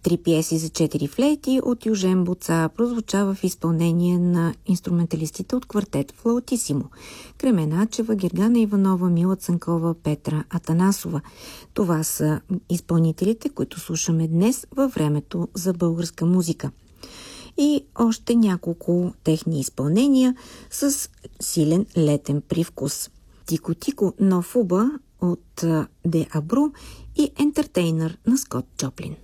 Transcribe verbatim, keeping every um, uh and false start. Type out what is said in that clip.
Три пиеси за четири флейти от Южен Боца прозвучава в изпълнение на инструменталистите от квартет Флаутисимо: Кремена Ачева, Гергана Иванова, Мила Цанкова, Петра Атанасова. Това са изпълнителите, които слушаме днес във времето за българска музика. И още няколко техни изпълнения с силен летен привкус: Тико-тико, но фуба от Де Абру и Ентертейнър на Скот Джоплин.